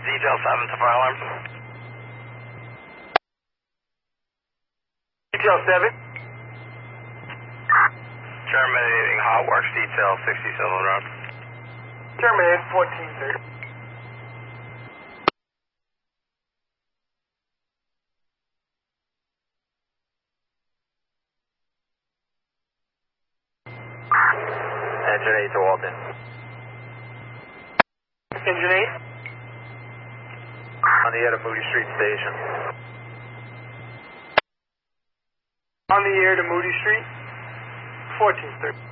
Detail 7 to fire alarm. Detail 7. Terminating hot works detail 67 round. Terminated 1430. Engine 8 to Walton. Engine 8. On the air to Moody Street Station. On the air to Moody Street. 1430.